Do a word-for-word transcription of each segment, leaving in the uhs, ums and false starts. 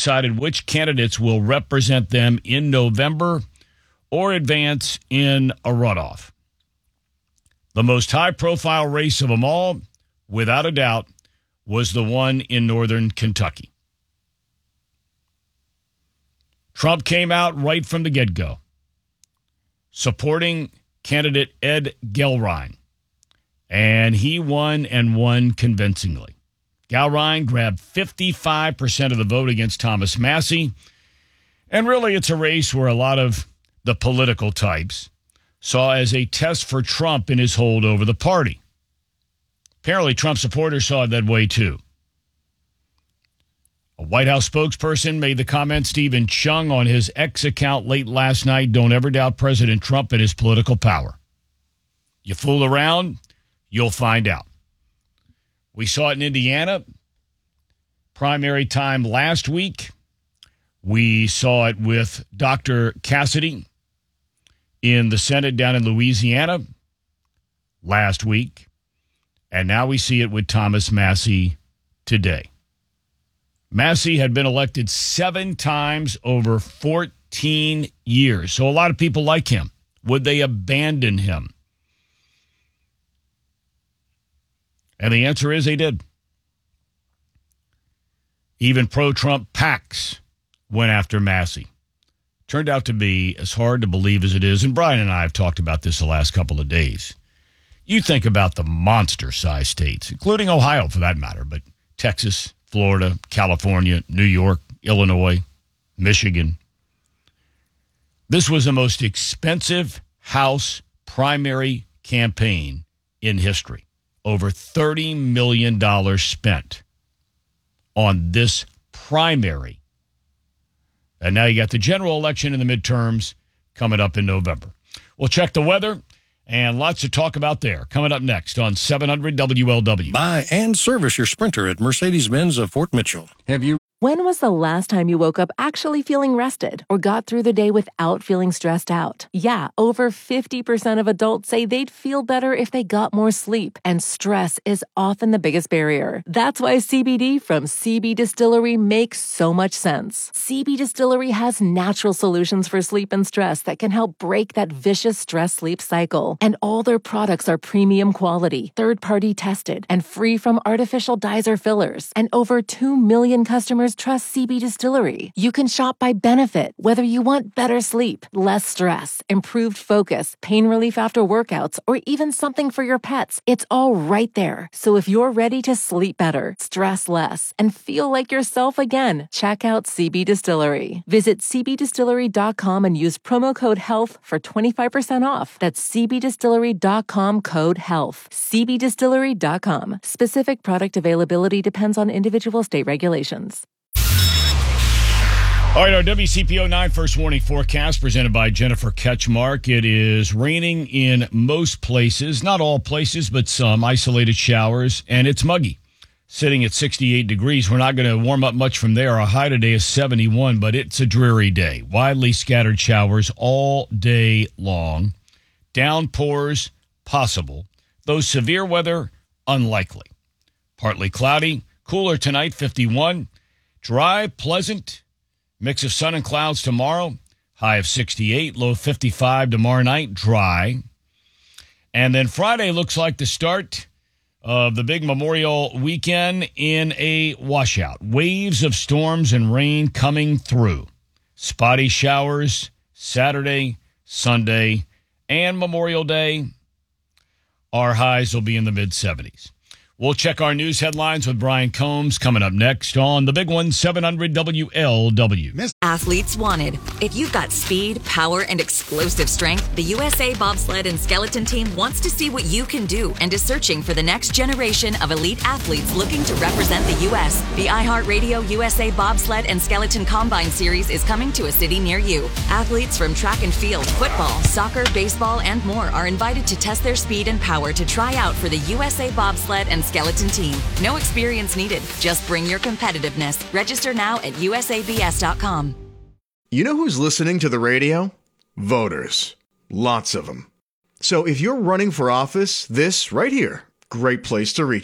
decided which candidates will represent them in November or advance in a runoff. The most high-profile race of them all, without a doubt, was the one in northern Kentucky. Trump came out right from the get-go, supporting candidate Ed Gelrein, and he won and won convincingly. Gelrein grabbed fifty-five percent of the vote against Thomas Massie, and really it's a race where a lot of the political types saw as a test for Trump in his hold over the party. Apparently, Trump supporters saw it that way, too. A White House spokesperson made the comment, Stephen Chung, on his X account late last night, "Don't ever doubt President Trump and his political power. You fool around, you'll find out." We saw it in Indiana, primary time last week. We saw it with Doctor Cassidy in the Senate down in Louisiana last week. And now we see it with Thomas Massie today. Massie had been elected seven times over fourteen years. So a lot of people like him. Would they abandon him? And the answer is they did. Even pro-Trump PACs went after Massie. Turned out to be as hard to believe as it is. And Brian and I have talked about this the last couple of days. You think about the monster-sized states, including Ohio for that matter, but Texas, Florida, California, New York, Illinois, Michigan. This was the most expensive House primary campaign in history. Over thirty million dollars spent on this primary. And now you got the general election and the midterms coming up in November. We'll check the weather and lots to talk about there. Coming up next on seven hundred W L W. Buy and service your Sprinter at Mercedes-Benz of Fort Mitchell. Have you... When was the last time you woke up actually feeling rested or got through the day without feeling stressed out? Yeah, over fifty percent of adults say they'd feel better if they got more sleep, and stress is often the biggest barrier. That's why C B D from C B Distillery makes so much sense. C B Distillery has natural solutions for sleep and stress that can help break that vicious stress-sleep cycle. And all their products are premium quality, third-party tested, and free from artificial dyes or fillers. And over two million customers trust C B Distillery. You can shop by benefit, whether you want better sleep, less stress, improved focus, pain relief after workouts, or even something for your pets. It's all right there. So if you're ready to sleep better, stress less, and feel like yourself again, check out C B Distillery. Visit c b distillery dot com and use promo code HEALTH for twenty-five percent off. That's c b distillery dot com code HEALTH. c b distillery dot com. Specific product availability depends on individual state regulations. All right, our W C P O nine First Warning Forecast presented by Jennifer Ketchmark. It is raining in most places, not all places, but some isolated showers, and it's muggy, sitting at sixty-eight degrees. We're not going to warm up much from there. Our high today is seventy-one, but it's a dreary day. Widely scattered showers all day long. Downpours possible, though severe weather unlikely. Partly cloudy, cooler tonight, fifty-one. Dry, pleasant. Mix of sun and clouds tomorrow, high of sixty-eight, low fifty-five tomorrow night, dry. And then Friday looks like the start of the big Memorial weekend in a washout. Waves of storms and rain coming through. Spotty showers Saturday, Sunday, and Memorial Day. Our highs will be in the mid-seventies. We'll check our news headlines with Brian Combs coming up next on the big one, seven hundred W L W. Athletes wanted. If you've got speed, power, and explosive strength, the U S A Bobsled and Skeleton Team wants to see what you can do and is searching for the next generation of elite athletes looking to represent the U S. The iHeartRadio U S A Bobsled and Skeleton Combine Series is coming to a city near you. Athletes from track and field, football, soccer, baseball, and more are invited to test their speed and power to try out for the U S A Bobsled and Skeleton Team. No experience needed. Just bring your competitiveness. Register now at U S A B S dot com. You know who's listening to the radio? Voters. Lots of them. So if you're running for office, this right here, great place to reach them.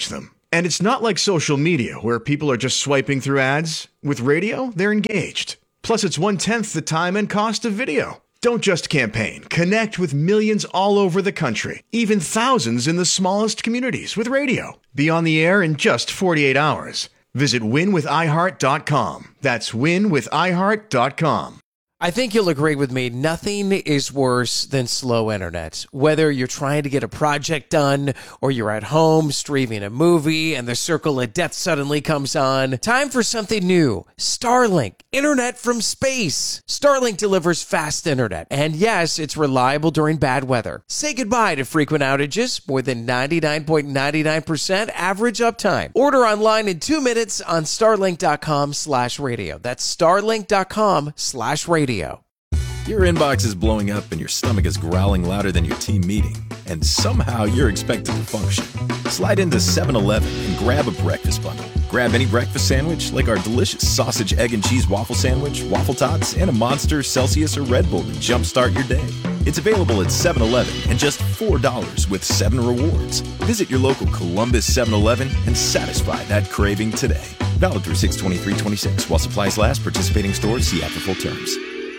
And it's not like social media where people are just swiping through ads. With radio, they're engaged. Plus, it's one-tenth the time and cost of video. Don't just campaign. Connect with millions all over the country, even thousands in the smallest communities with radio. Be on the air in just forty-eight hours. Visit win with i heart dot com. That's win with i heart dot com. I think you'll agree with me. Nothing is worse than slow internet. Whether you're trying to get a project done or you're at home streaming a movie and the circle of death suddenly comes on, time for something new. Starlink, internet from space. Starlink delivers fast internet. And yes, it's reliable during bad weather. Say goodbye to frequent outages. More than ninety-nine point nine nine percent average uptime. Order online in two minutes on starlink dot com slash radio. That's starlink dot com slash radio. Your inbox is blowing up and your stomach is growling louder than your team meeting, and somehow you're expected to function. Slide into seven eleven and grab a breakfast bundle. Grab any breakfast sandwich like our delicious sausage, egg, and cheese waffle sandwich, waffle tots, and a Monster, Celsius, or Red Bull to jumpstart your day. It's available at seven eleven and just four dollars with seven rewards. Visit your local Columbus seven eleven and satisfy that craving today. Valid through six twenty-three twenty-six. While supplies last, participating stores see app for full terms.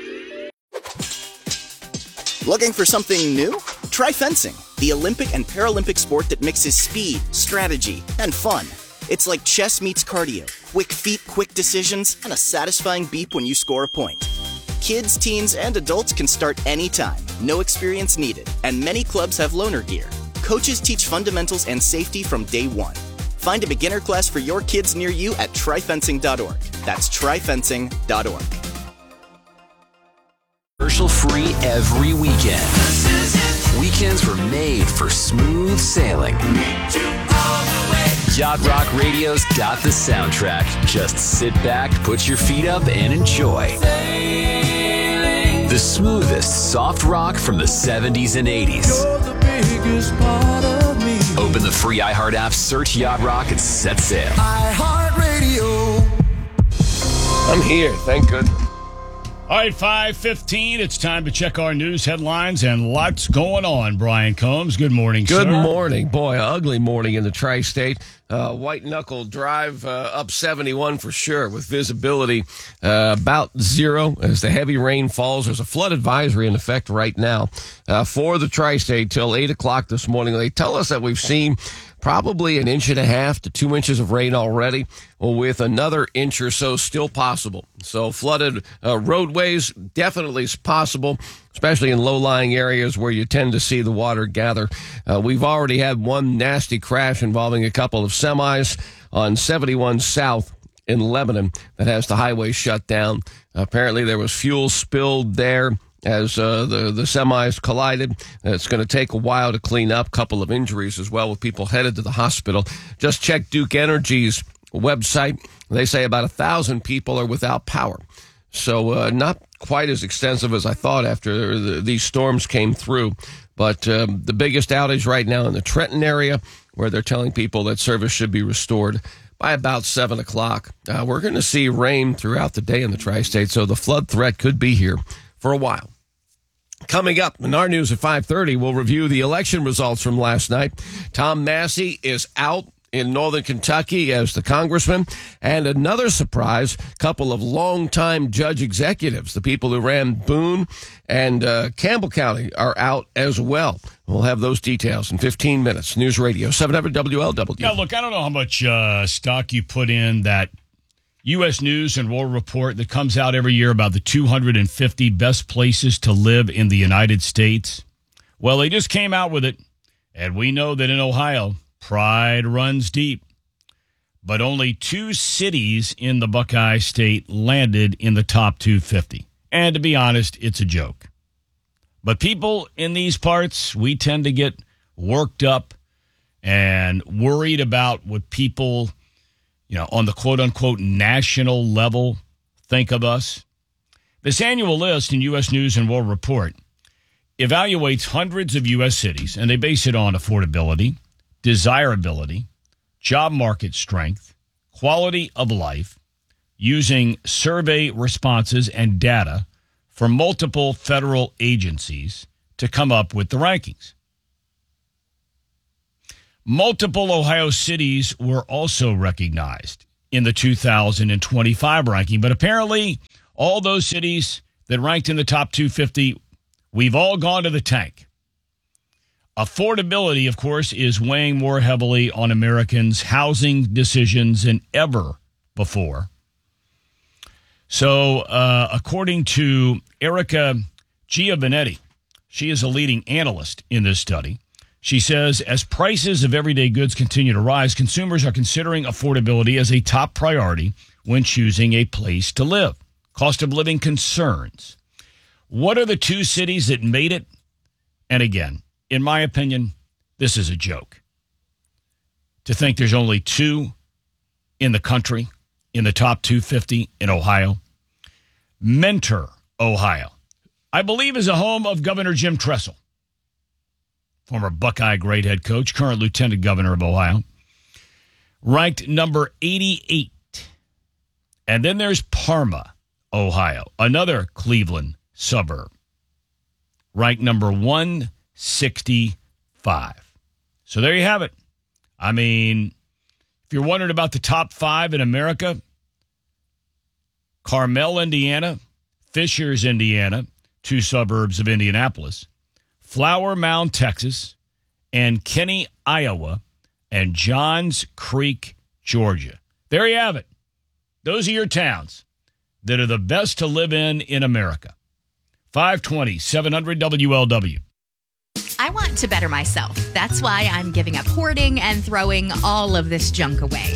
Looking for something new? Try fencing, the Olympic and Paralympic sport that mixes speed, strategy, and fun. It's like chess meets cardio, quick feet, quick decisions, and a satisfying beep when you score a point. Kids, teens, and adults can start anytime, no experience needed, and many clubs have loaner gear. Coaches teach fundamentals and safety from day one. Find a beginner class for your kids near you at try fencing dot org. That's try fencing dot org. Commercial free every weekend. Weekends were made for smooth sailing. Yacht Rock Radio's got the soundtrack. Just sit back, put your feet up, and enjoy. The smoothest soft rock from the seventies and eighties. Open the free iHeart app, search Yacht Rock, and set sail. iHeart Radio. I'm here, thank goodness. All right, five fifteen, it's time to check our news headlines and lots going on. Brian Combs, good morning, Good sir. morning. Boy, ugly morning in the tri-state. Uh, white knuckle drive uh, up seventy-one for sure with visibility uh, about zero as the heavy rain falls. There's a flood advisory in effect right now uh, for the tri-state till eight o'clock this morning. They tell us that we've seen probably an inch and a half to two inches of rain already, with another inch or so still possible. So flooded uh, roadways definitely is possible, especially in low-lying areas where you tend to see the water gather. Uh, we've already had one nasty crash involving a couple of semis on seventy-one South in Lebanon that has the highway shut down. Apparently there was fuel spilled there as uh, the, the semis collided. It's going to take a while to clean up. Couple of injuries as well with people headed to the hospital. Just check Duke Energy's website. They say about a thousand people are without power. So uh, not quite as extensive as I thought after the, these storms came through. But um, the biggest outage right now in the Trenton area, where they're telling people that service should be restored by about seven o'clock. Uh, we're going to see rain throughout the day in the tri-state, so the flood threat could be here for a while. Coming up in our news at five thirty, we'll review the election results from last night. Tom Massey is out in northern Kentucky as the congressman. And another surprise, couple of longtime judge executives, the people who ran Boone and uh, Campbell County, are out as well. We'll have those details in fifteen minutes. News Radio, seven hundred W L W. Now, look, I don't know how much uh, stock you put in that U S News and World Report that comes out every year about the two hundred fifty best places to live in the United States. Well, they just came out with it, and we know that in Ohio, pride runs deep. But only two cities in the Buckeye State landed in the top two hundred fifty. And to be honest, it's a joke. But people in these parts, we tend to get worked up and worried about what people, you know, on the quote-unquote national level think of us. This annual list in U S News and World Report evaluates hundreds of U S cities, and they base it on affordability, desirability, job market strength, quality of life, using survey responses and data from multiple federal agencies to come up with the rankings. Multiple Ohio cities were also recognized in the two thousand twenty-five ranking, but apparently all those cities that ranked in the top two hundred fifty, we've all gone to the tank. Affordability, of course, is weighing more heavily on Americans' housing decisions than ever before. So, uh, according to Erica Giovanetti, she is a leading analyst in this study. She says, as prices of everyday goods continue to rise, consumers are considering affordability as a top priority when choosing a place to live. Cost of living concerns. What are the two cities that made it? And again, in my opinion, this is a joke. To think there's only two in the country in the top two hundred fifty in Ohio. Mentor, Ohio, I believe is a home of Governor Jim Tressel, former Buckeye great head coach, current lieutenant governor of Ohio, ranked number eighty-eight. And then there's Parma, Ohio, another Cleveland suburb, ranked number one sixty-five. So there you have it. I mean, if you're wondering about the top five in America, Carmel, Indiana, Fishers, Indiana, two suburbs of Indianapolis, Flower Mound, Texas, and Kenny, Iowa, and Johns Creek, Georgia. There you have it. Those are your towns that are the best to live in in America. five twenty, seven hundred W L W. I want to better myself. That's why I'm giving up hoarding and throwing all of this junk away.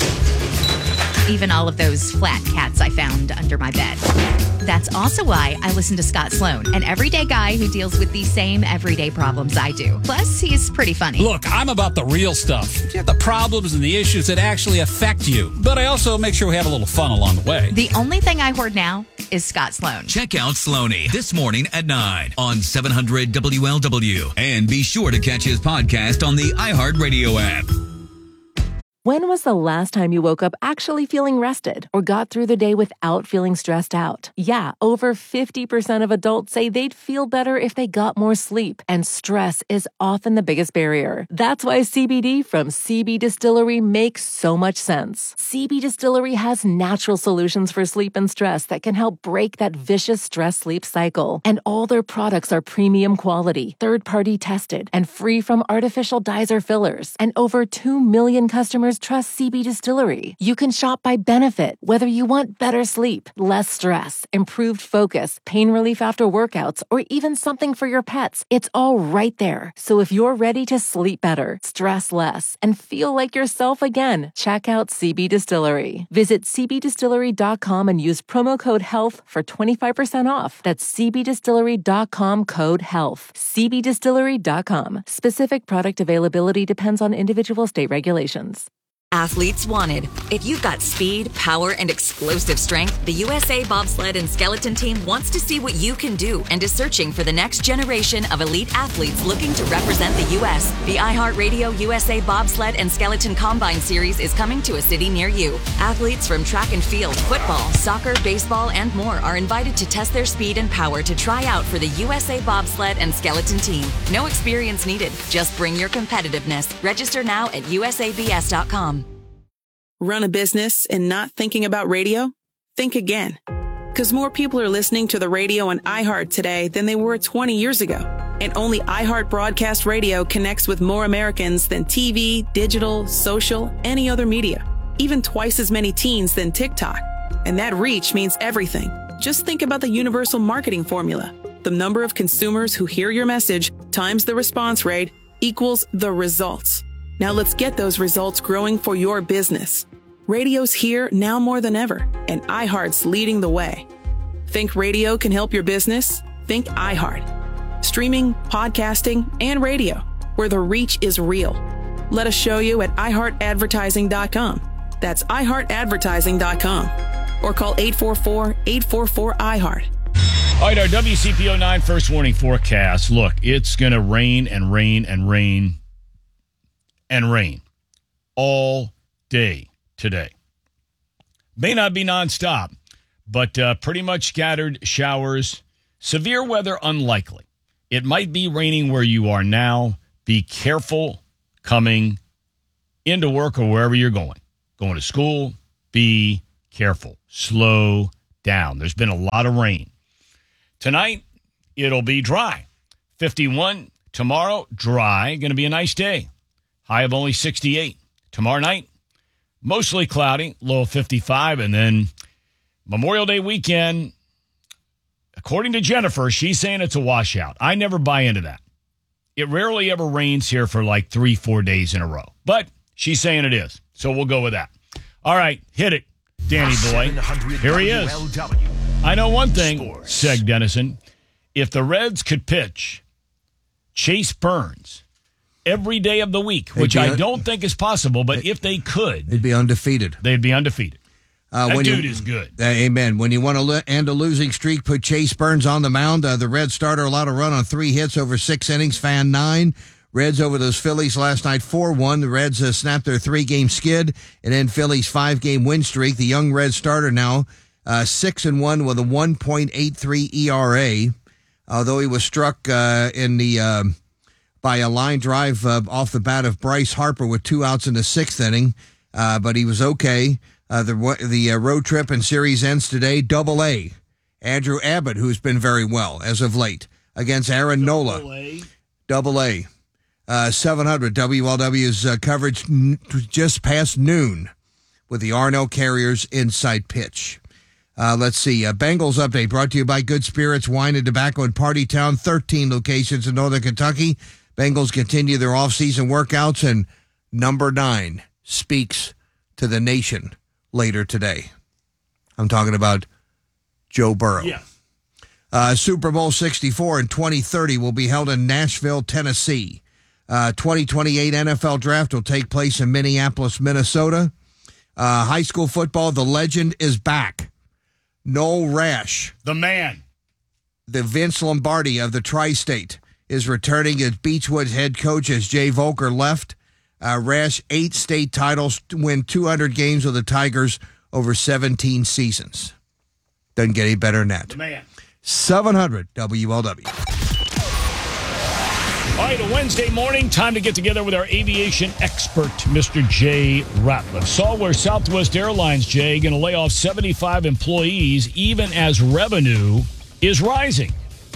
Even all of those flat cats I found under my bed. That's also why I listen to Scott Sloan, an everyday guy who deals with the same everyday problems I do. Plus, he's pretty funny. Look, I'm about the real stuff. The problems and the issues that actually affect you. But I also make sure we have a little fun along the way. The only thing I hoard now is Scott Sloan. Check out Sloaney this morning at nine on seven hundred W L W. And be sure to catch his podcast on the iHeartRadio app. When was the last time you woke up actually feeling rested or got through the day without feeling stressed out? Yeah, over fifty percent of adults say they'd feel better if they got more sleep, and stress is often the biggest barrier. That's why C B D from C B Distillery makes so much sense. C B Distillery has natural solutions for sleep and stress that can help break that vicious stress-sleep cycle. And all their products are premium quality, third-party tested, and free from artificial dyes or fillers. And over two million customers trust C B Distillery. You can shop by benefit, whether you want better sleep, less stress, improved focus, pain relief after workouts, or even something for your pets. It's all right there. So if you're ready to sleep better, stress less, and feel like yourself again, check out C B Distillery. Visit c b distillery dot com and use promo code HEALTH for twenty-five percent off. That's c b distillery dot com code HEALTH. c b distillery dot com. Specific product availability depends on individual state regulations. Athletes wanted. If you've got speed, power, and explosive strength, the U S A Bobsled and Skeleton Team wants to see what you can do and is searching for the next generation of elite athletes looking to represent the U S. The iHeartRadio U S A Bobsled and Skeleton Combine Series is coming to a city near you. Athletes from track and field, football, soccer, baseball, and more are invited to test their speed and power to try out for the U S A Bobsled and Skeleton Team. No experience needed. Just bring your competitiveness. Register now at U S A B S dot com. Run a business and not thinking about radio? Think again. Because more people are listening to the radio on iHeart today than they were twenty years ago. And only iHeart Broadcast Radio connects with more Americans than T V, digital, social, any other media. Even twice as many teens than TikTok. And that reach means everything. Just think about the universal marketing formula. The number of consumers who hear your message times the response rate equals the results. Now let's get those results growing for your business. Radio's here now more than ever, and iHeart's leading the way. Think radio can help your business? Think iHeart. Streaming, podcasting, and radio, where the reach is real. Let us show you at i heart advertising dot com. That's i heart advertising dot com. Or call eight four four, eight four four, I heart. All right, our W C P O nine first warning forecast. Look, it's going to rain and rain and rain and rain all day today. May not be nonstop, but uh, pretty much scattered showers. Severe weather unlikely. It might be raining where you are now. Be careful coming into work or wherever you're going, going to school, be careful. Slow down. There's been a lot of rain. Tonight, it'll be dry. fifty-one. Tomorrow, dry. Going to be a nice day. High of only sixty-eight. Tomorrow night, mostly cloudy, low of fifty-five. And then Memorial Day weekend, according to Jennifer, she's saying it's a washout. I never buy into that. It rarely ever rains here for like three, four days in a row. But she's saying it is. So we'll go with that. All right, hit it, Danny boy. Here he is. I know one thing, Seg Dennison. If the Reds could pitch Chase Burns every day of the week, which I don't think is possible, but if they could, they'd be undefeated. They'd be undefeated. Uh, that when dude you, is good. Uh, amen. When you want to lo- end a losing streak, put Chase Burns on the mound. Uh, the Red starter allowed a run on three hits over six innings, fan nine. Reds over those Phillies last night, four one. The Reds uh, snapped their three-game skid and then Phillies' five-game win streak. The young Red starter now uh, six and one with a one point eight three E R A. Although he was struck uh, in the uh, by a line drive uh, off the bat of Bryce Harper with two outs in the sixth inning, uh, but he was okay. Uh, the the uh, road trip and series ends today. Double A, Andrew Abbott, who's been very well as of late, against Aaron Nola. Double A. Double A. Uh, seven hundred W L W's uh, coverage n- just past noon with the Arno Carriers Inside Pitch. Uh, let's see. Uh, Bengals update brought to you by Good Spirits Wine and Tobacco in Party Town. thirteen locations in Northern Kentucky. Bengals continue their off-season workouts, and number nine speaks to the nation later today. I'm talking about Joe Burrow. Yeah. Uh, Super Bowl sixty-four in twenty thirty will be held in Nashville, Tennessee. Uh, twenty twenty-eight N F L Draft will take place in Minneapolis, Minnesota. Uh, high school football, the legend is back. Noel Rash, the man, the Vince Lombardi of the Tri-State, is returning as Beechwood's head coach as Jay Volker left. Uh, Rash, eight state titles, win two hundred games with the Tigers over seventeen seasons. Doesn't get any better than that. The man. seven hundred W L W. All right, a Wednesday morning, time to get together with our aviation expert, Mister Jay Ratliff. Saw where Southwest Airlines, Jay, going to lay off seventy-five employees even as revenue is rising.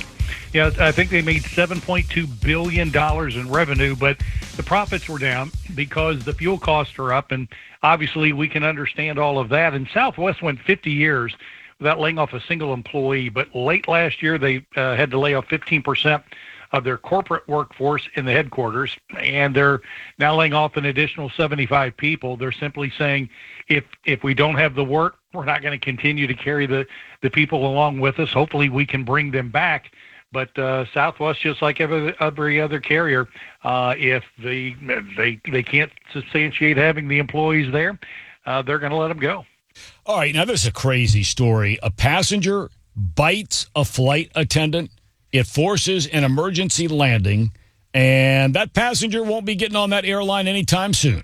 Yeah, I think they made seven point two billion dollars in revenue, but the profits were down because the fuel costs are up, and obviously we can understand all of that. And Southwest went fifty years without laying off a single employee, but late last year they uh, had to lay off fifteen percent of their corporate workforce in the headquarters, and they're now laying off an additional seventy-five people. They're simply saying, if if we don't have the work, we're not going to continue to carry the, the people along with us. Hopefully we can bring them back. But uh, Southwest, just like every, every other carrier, uh, if they, they, they can't substantiate having the employees there, uh, they're going to let them go. All right, now this is a crazy story. A passenger bites a flight attendant. It forces an emergency landing, and that passenger won't be getting on that airline anytime soon.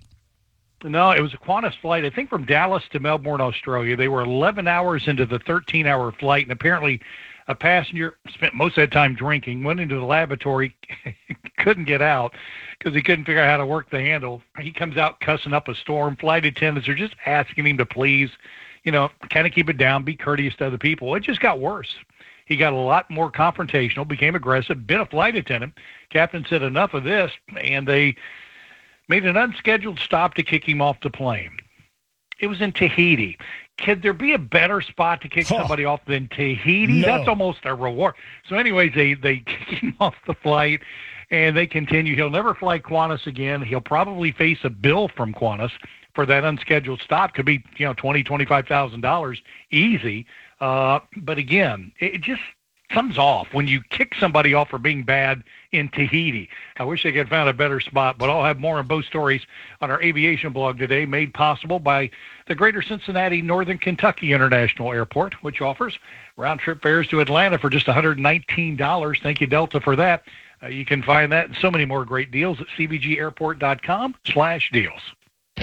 No, it was a Qantas flight, I think from Dallas to Melbourne, Australia. They were eleven hours into the thirteen-hour flight, and apparently a passenger spent most of that time drinking, went into the lavatory, couldn't get out because he couldn't figure out how to work the handle. He comes out cussing up a storm. Flight attendants are just asking him to please, you know, kind of keep it down, be courteous to other people. It just got worse. He got a lot more confrontational, became aggressive, been a flight attendant. Captain said enough of this, and they made an unscheduled stop to kick him off the plane. It was in Tahiti. Could there be a better spot to kick somebody off than Tahiti? No. That's almost a reward. So anyways, they, they kick him off the flight, and they continue. He'll never fly Qantas again. He'll probably face a bill from Qantas for that unscheduled stop. Could be, you know, twenty thousand dollars, twenty-five thousand dollars easy. Uh, but again, it just comes off when you kick somebody off for being bad in Tahiti. I wish they could have found a better spot, but I'll have more on both stories on our aviation blog today, made possible by the Greater Cincinnati Northern Kentucky International Airport, which offers round-trip fares to Atlanta for just one hundred nineteen dollars. Thank you, Delta, for that. Uh, you can find that and so many more great deals at c b g airport dot com slash deals.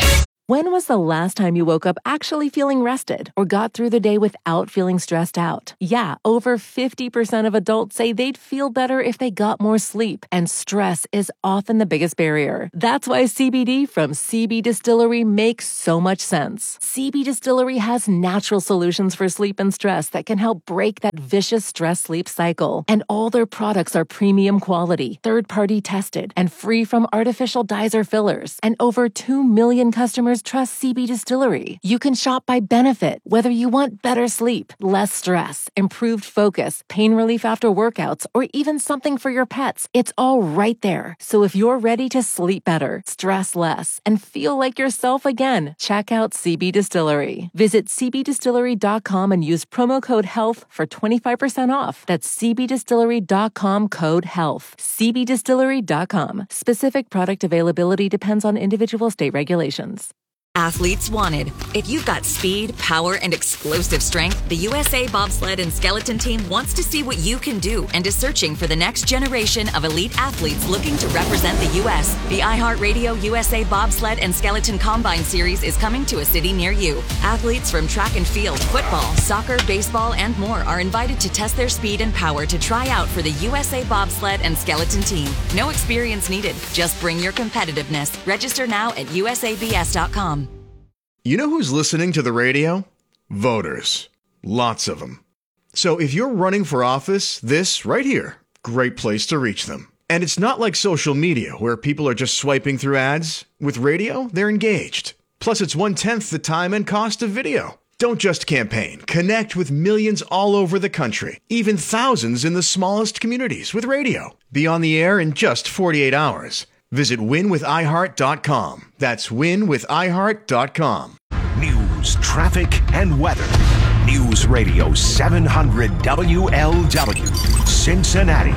When was the last time you woke up actually feeling rested or got through the day without feeling stressed out? Yeah, over fifty percent of adults say they'd feel better if they got more sleep, and stress is often the biggest barrier. That's why C B D from C B Distillery makes so much sense. C B Distillery has natural solutions for sleep and stress that can help break that vicious stress-sleep cycle. And all their products are premium quality, third-party tested, and free from artificial dyes or fillers. And over two million customers trust C B Distillery. You can shop by benefit, whether you want better sleep, less stress, improved focus, pain relief after workouts, or even something for your pets. It's all right there. So if you're ready to sleep better, stress less, and feel like yourself again, check out C B Distillery. Visit c b distillery dot com and use promo code HEALTH for twenty-five percent off. That's c b distillery dot com code HEALTH. c b distillery dot com. Specific product availability depends on individual state regulations. Athletes wanted. If you've got speed, power, and explosive strength, the U S A Bobsled and Skeleton Team wants to see what you can do and is searching for the next generation of elite athletes looking to represent the U S The iHeartRadio U S A Bobsled and Skeleton Combine Series is coming to a city near you. Athletes from track and field, football, soccer, baseball, and more are invited to test their speed and power to try out for the U S A Bobsled and Skeleton Team. No experience needed. Just bring your competitiveness. Register now at u s a b s dot com. You know who's listening to the radio? Voters. Lots of them. So if you're running for office, this right here, great place to reach them. And it's not like social media where people are just swiping through ads. With radio, they're engaged. Plus, it's one-tenth the time and cost of video. Don't just campaign. Connect with millions all over the country, even thousands in the smallest communities with radio. Be on the air in just forty-eight hours. Visit win with i heart dot com. That's win with i heart dot com. News, traffic, and weather. News Radio seven hundred W L W, Cincinnati.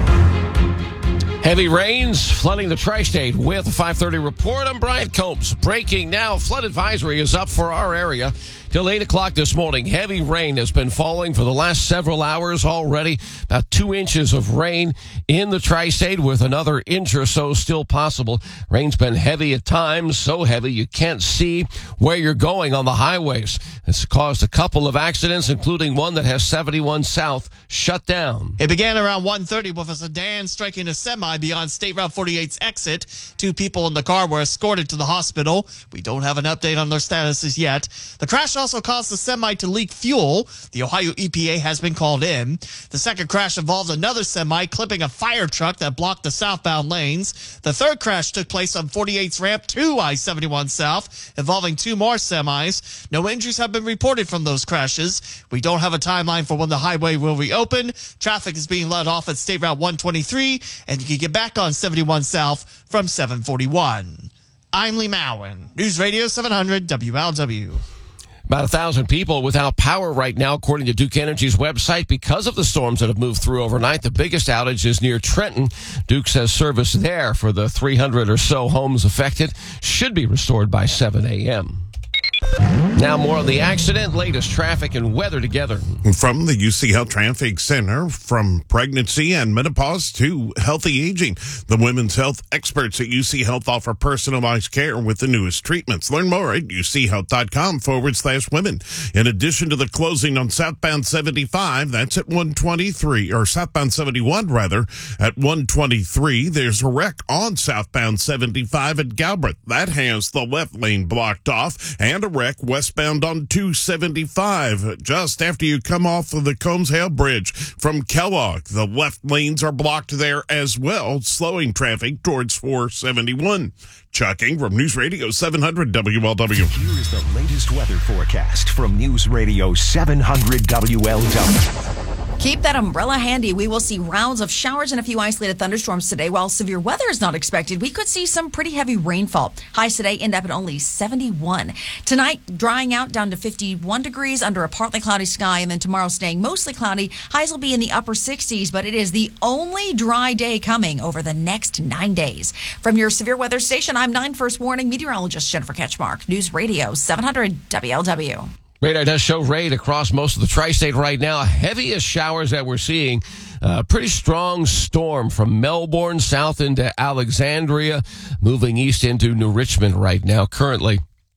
Heavy rains flooding the tri-state. With a five thirty report, I'm Brian Combs. Breaking now, flood advisory is up for our area till eight o'clock this morning. Heavy rain has been falling for the last several hours already. About two inches of rain in the tri-state with another inch or so still possible. Rain's been heavy at times, so heavy you can't see where you're going on the highways. It's caused a couple of accidents, including one that has seventy-one South shut down. It began around one thirty with a sedan striking a semi beyond State Route forty-eight's exit. Two people in the car were escorted to the hospital. We don't have an update on their statuses yet. The crash also caused the semi to leak fuel. The Ohio E P A has been called in. The second crash involved another semi clipping a fire truck that blocked the southbound lanes. The third crash took place on forty-eight's ramp to I seventy-one South, involving two more semis. No injuries have been reported from those crashes. We don't have a timeline for when the highway will reopen. Traffic is being let off at State Route one twenty-three, and you can get back on seventy-one South from seven forty-one. I'm Lee Mowen, News Radio seven hundred W L W. About a thousand people without power right now, according to Duke Energy's website, because of the storms that have moved through overnight. The biggest outage is near Trenton. Duke says service there for the three hundred or so homes affected should be restored by seven a.m. Now more on the accident, latest traffic and weather together. From the U C Health Traffic Center, from pregnancy and menopause to healthy aging, the women's health experts at U C Health offer personalized care with the newest treatments. Learn more at uchealth.com forward slash women. In addition to the closing on southbound seventy-five, that's at one twenty-three, or southbound seventy-one rather, at one twenty-three, there's a wreck on southbound seventy-five at Galbraith. That has the left lane blocked off, and a wreck westbound on two seventy-five just after you come off of the Combs-Hale Bridge from Kellogg. The left lanes are blocked there as well, slowing traffic towards four seventy-one. Chuck Ingram, News Radio seven hundred W L W. Here is the latest weather forecast from News Radio seven hundred W L W. Keep that umbrella handy. We will see rounds of showers and a few isolated thunderstorms today. While severe weather is not expected, we could see some pretty heavy rainfall. Highs today end up at only seventy-one. Tonight, drying out down to fifty-one degrees under a partly cloudy sky, and then tomorrow staying mostly cloudy. Highs will be in the upper sixties, but it is the only dry day coming over the next nine days. From your severe weather station, I'm nine First Warning meteorologist Jennifer Ketchmark, News Radio seven hundred W L W. Radar does show rain across most of the tri-state right now. Heaviest showers that we're seeing. A uh, pretty strong storm from Melbourne south into Alexandria, moving east into New Richmond right now. Currently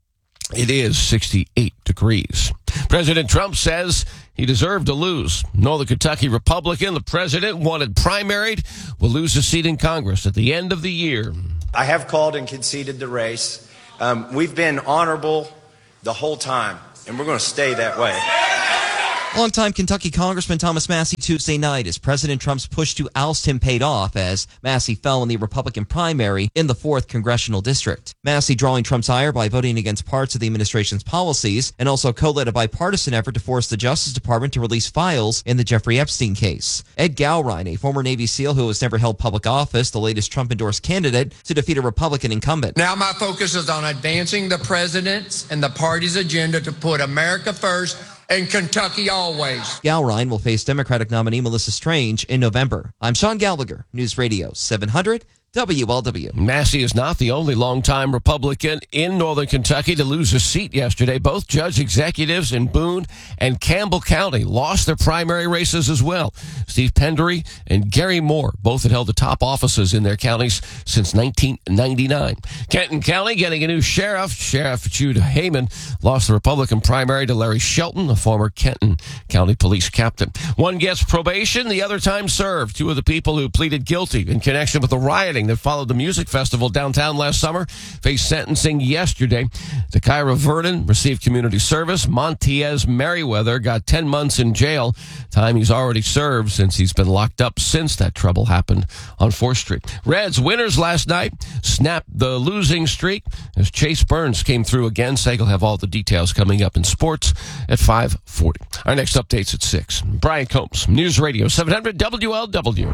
It is sixty-eight degrees. President Trump says he deserved to lose. Northern Kentucky Republican, the president wanted primaried, will lose a seat in Congress at the end of the year. I have called and conceded the race. Um, we've been honorable the whole time, and we're going to stay that way. Longtime Kentucky Congressman Thomas Massie Tuesday night as President Trump's push to oust him paid off as Massie fell in the Republican primary in the fourth Congressional District. Massie drawing Trump's ire by voting against parts of the administration's policies and also co-led a bipartisan effort to force the Justice Department to release files in the Jeffrey Epstein case. Ed Gowrine, a former Navy SEAL who has never held public office, the latest Trump-endorsed candidate to defeat a Republican incumbent. Now my focus is on advancing the president's and the party's agenda to put America first and Kentucky always. Gowrine will face Democratic nominee Melissa Strange in November. I'm Sean Gallagher, News Radio seven hundred W L W. Massie is not the only longtime Republican in Northern Kentucky to lose a seat yesterday. Both judge executives in Boone and Campbell County lost their primary races as well. Steve Pendery and Gary Moore both had held the top offices in their counties since nineteen ninety-nine. Kenton County getting a new sheriff. Sheriff Jude Heyman lost the Republican primary to Larry Shelton, a former Kenton County police captain. One gets probation, the other time served. Two of the people who pleaded guilty in connection with the rioting that followed the music festival downtown last summer faced sentencing yesterday. Takira Vernon received community service. Montiez Merriweather got ten months in jail, time he's already served since he's been locked up since that trouble happened on fourth Street. Reds winners last night snapped the losing streak as Chase Burns came through again. Sag will have all the details coming up in sports at five forty. Our next update's at six. Brian Combs, News Radio seven hundred W L W.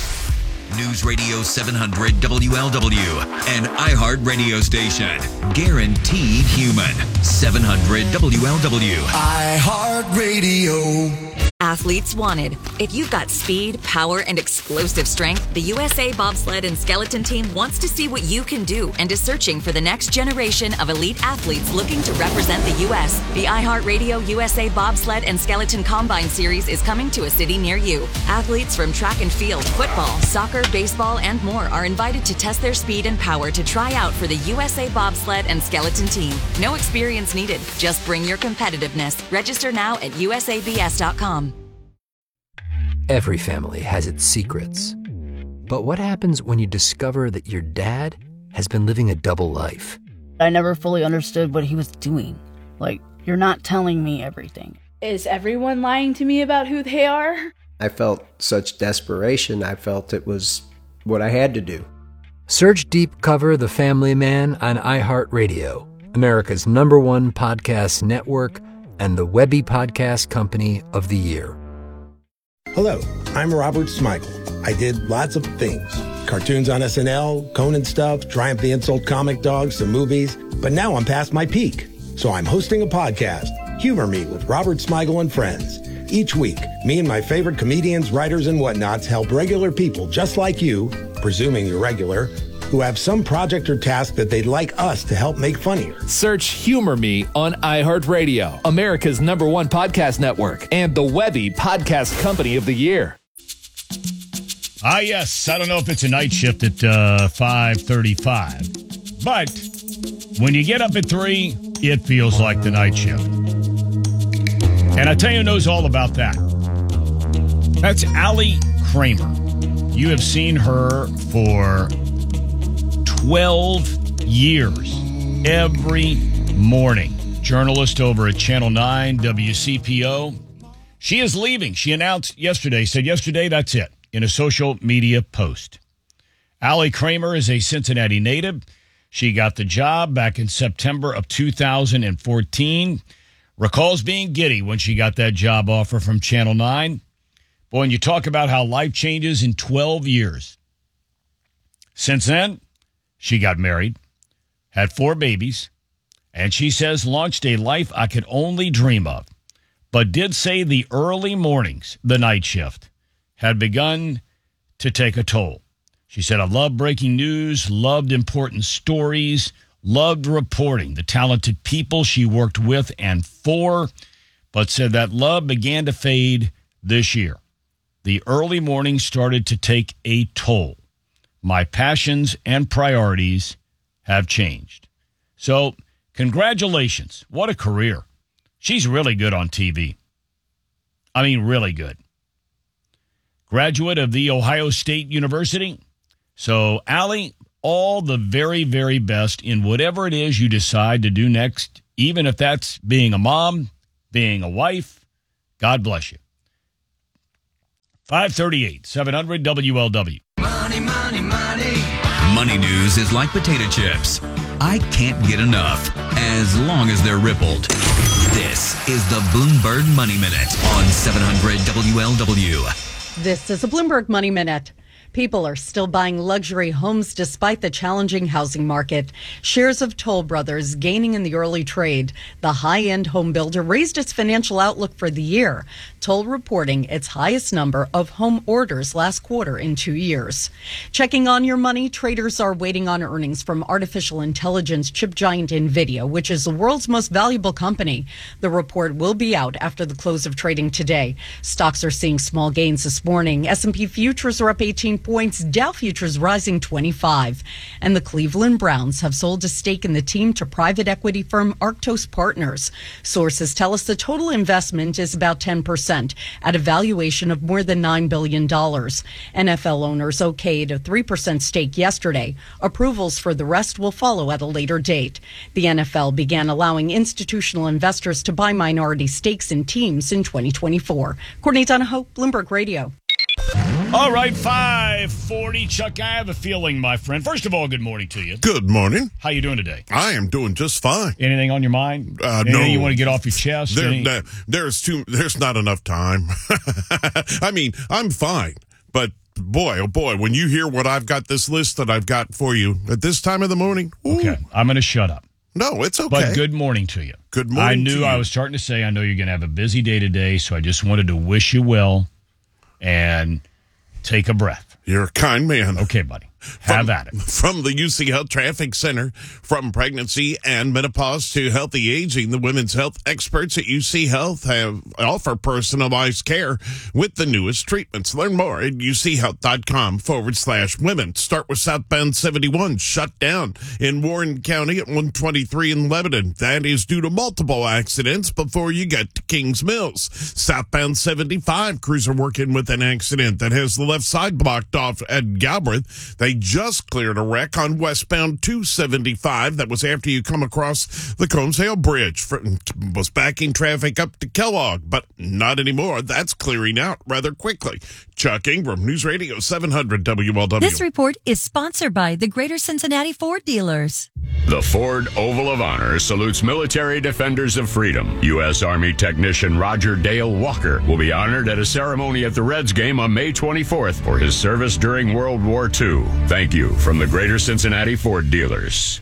News Radio seven hundred W L W, an iHeart radio station. Guaranteed human. seven hundred W L W. iHeart Radio. Athletes wanted. If you've got speed, power, and explosive strength, the U S A Bobsled and Skeleton Team wants to see what you can do and is searching for the next generation of elite athletes looking to represent the U S. The iHeartRadio U S A Bobsled and Skeleton Combine Series is coming to a city near you. Athletes from track and field, football, soccer, baseball, and more are invited to test their speed and power to try out for the U S A Bobsled and Skeleton Team. No experience needed. Just bring your competitiveness. Register now at U S A B S dot com. Every family has its secrets. But what happens when you discover that your dad has been living a double life? I never fully understood what he was doing. Like, you're not telling me everything. Is everyone lying to me about who they are? I felt such desperation. I felt it was what I had to do. Search Deep Cover The Family Man on iHeartRadio, America's number one podcast network and the Webby Podcast Company of the Year. Hello, I'm Robert Smigel. I did lots of things. Cartoons on S N L, Conan stuff, Triumph the Insult comic dogs, some movies. But now I'm past my peak. So I'm hosting a podcast, Humor Me with Robert Smigel and Friends. Each week, me and my favorite comedians, writers, and whatnots help regular people just like you, presuming you're regular, who have some project or task that they'd like us to help make funnier. Search Humor Me on iHeartRadio, America's number one podcast network, and the Webby Podcast Company of the Year. Ah, yes. I don't know if it's a night shift at uh, five thirty-five, but when you get up at three, it feels like the night shift. And I tell you who knows all about that. That's Allie Kramer. You have seen her for twelve years, every morning. Journalist over at Channel nine, W C P O. She is leaving. She announced yesterday, said yesterday, that's it, in a social media post. Allie Kramer is a Cincinnati native. She got the job back in September of two thousand fourteen. Recalls being giddy when she got that job offer from Channel nine. Boy, when you talk about how life changes in twelve years. Since then, she got married, had four babies, and she says launched a life I could only dream of, but did say the early mornings, the night shift, had begun to take a toll. She said, I loved breaking news, loved important stories, loved reporting the talented people she worked with and for, but said that love began to fade this year. The early mornings started to take a toll. My passions and priorities have changed. So Congratulations. What a career. She's really good on T V. I mean, really good. Graduate of The Ohio State University. So, Allie, all the very, very best in whatever it is you decide to do next, even if that's being a mom, being a wife. God bless you. five thirty-eight, seven hundred W L W. Money, money, money. Money news is like potato chips. I can't get enough, as long as they're rippled. This is the Bloomberg Money Minute on seven hundred W L W. This is a Bloomberg Money Minute. People are still buying luxury homes despite the challenging housing market. Shares of Toll Brothers gaining in the early trade. The high-end home builder raised its financial outlook for the year. Toll reporting its highest number of home orders last quarter in two years. Checking on your money, traders are waiting on earnings from artificial intelligence chip giant NVIDIA, which is the world's most valuable company. The report will be out after the close of trading today. Stocks are seeing small gains this morning. S and P futures are up eighteen points, Dow futures rising twenty-five. And the Cleveland Browns have sold a stake in the team to private equity firm Arctos Partners. Sources tell us the total investment is about ten percent at a valuation of more than nine billion dollars. N F L owners okayed a three percent stake yesterday. Approvals for the rest will follow at a later date. The N F L began allowing institutional investors to buy minority stakes in teams in twenty twenty-four. Courtney Donahoe, Bloomberg Radio. All right, five forty. Chuck, I have a feeling, my friend. First of all, good morning to you. Good morning. How you doing today? I am doing just fine. Anything on your mind? Uh, Anything no. you want to get off your chest? There, Any- there- there's too. There's not enough time. I mean, I'm fine, but boy, oh boy, when you hear what I've got, this list that I've got for you at this time of the morning. Ooh. Okay, I'm going to shut up. No, it's okay. But good morning to you. Good morning. I knew to you. I was starting to say, I know you're going to have a busy day today, so I just wanted to wish you well and take a breath. You're a kind man. Okay, buddy. Have from, at it. From the U C Health Traffic Center, from pregnancy and menopause to healthy aging, the women's health experts at U C Health have offer personalized care with the newest treatments. Learn more at uchealth.com forward slash women. Start with southbound seventy-one, shut down in Warren County at one twenty-three in Lebanon. That is due to multiple accidents before you get to Kings Mills. Southbound seventy-five, crews are working with an accident that has the left side blocked off at Galbraith. They just cleared a wreck on westbound two seventy-five. That was after you come across the Combs-Hale Bridge. Was backing traffic up to Kellogg, but not anymore. That's clearing out rather quickly. Chuck Ingram, News Radio seven hundred W L W. This report is sponsored by the Greater Cincinnati Ford Dealers. The Ford Oval of Honor salutes military defenders of freedom. U S. Army technician Roger Dale Walker will be honored at a ceremony at the Reds game on May twenty-fourth for his service during World War Two. Thank you from the Greater Cincinnati Ford Dealers.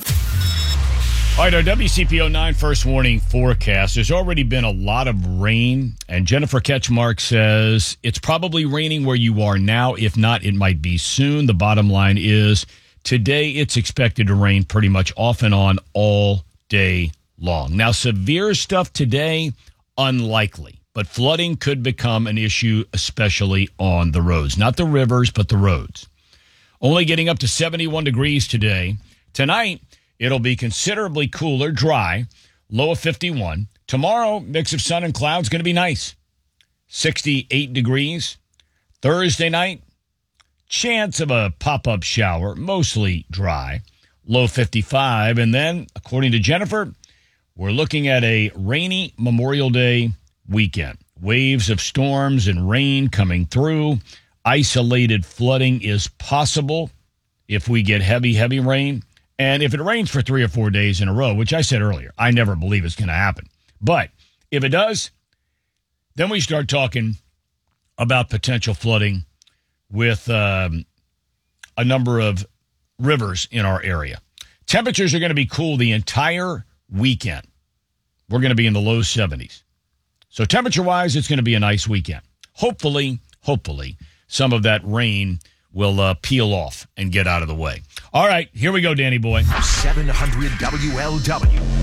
All right, our W C P O nine first warning forecast. There's already been a lot of rain, and Jennifer Ketchmark says it's probably raining where you are now. If not, it might be soon. The bottom line is today it's expected to rain pretty much off and on all day long. Now, severe stuff today, unlikely, but flooding could become an issue, especially on the roads. Not the rivers, but the roads. Only getting up to seventy-one degrees today. Tonight, it'll be considerably cooler, dry, low of fifty-one. Tomorrow, mix of sun and clouds, going to be nice. sixty-eight degrees. Thursday night, chance of a pop-up shower, mostly dry, low fifty-five. And then, according to Jennifer, we're looking at a rainy Memorial Day weekend. Waves of storms and rain coming through. Isolated flooding is possible if we get heavy, heavy rain. And if it rains for three or four days in a row, which I said earlier, I never believe it's going to happen. But if it does, then we start talking about potential flooding with um, a number of rivers in our area. Temperatures are going to be cool the entire weekend. We're going to be in the low seventies. So temperature-wise, it's going to be a nice weekend. Hopefully, hopefully, some of that rain will uh, peel off and get out of the way. All right, here we go, Danny boy. seven hundred W L W.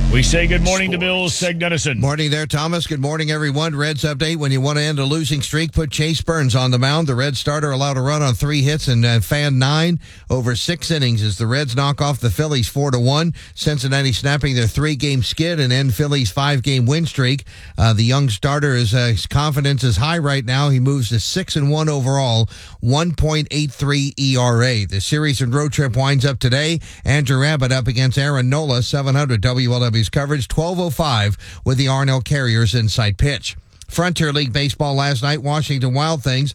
We say good morning to Bill Seg Dennison. Morning there, Thomas. Good morning, everyone. Reds update. When you want to end a losing streak, put Chase Burns on the mound. The Red starter allowed a run on three hits and uh, fan nine over six innings as the Reds knock off the Phillies four to one. Cincinnati snapping their three-game skid and end Phillies five-game win streak. Uh, the young starter, is, uh, his confidence is high right now. He moves to six and one overall, one point eight three E R A. The series and road trip winds up today. Andrew Abbott up against Aaron Nola, seven hundred W L W's coverage, twelve oh five with the Arnell Carriers inside pitch. Frontier League Baseball last night, Washington Wild Things